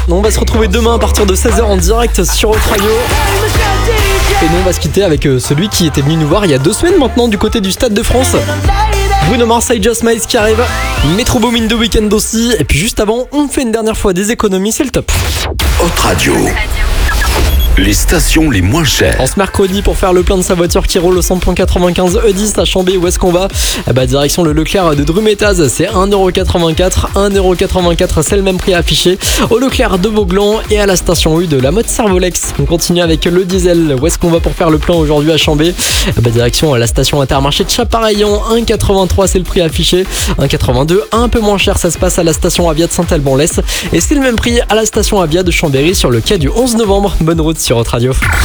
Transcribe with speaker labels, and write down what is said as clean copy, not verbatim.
Speaker 1: On va se retrouver demain à partir de 16h en direct sur Hot Radio. Et nous on va se quitter avec celui qui était venu nous voir il y a 2 semaines maintenant du côté du Stade de France. Bruno Mars, I Just Miles qui arrive. Metro Boomin The Weeknd aussi. Et puis juste avant, on fait une dernière fois des économies, c'est le top.
Speaker 2: Hot Radio. Les stations les moins chères.
Speaker 1: En ce mercredi, pour faire le plein de sa voiture qui roule au 100.95 E10 à Chambé, où est-ce qu'on va ? Direction le Leclerc de Drumettaz, c'est 1,84€. 1,84€, c'est le même prix affiché au Leclerc de Vauglan et à la station U de la mode Servolex. On continue avec le diesel. Où est-ce qu'on va pour faire le plein aujourd'hui à Chambé ? Direction la station Intermarché de Chapareillon, 1,83€, c'est le prix affiché. 1,82€, un peu moins cher, ça se passe à la station Avia de Saint-Alban-l'Est. Et c'est le même prix à la station Avia de Chambéry sur le quai du 11 novembre. Bonne route sur Hot Radio.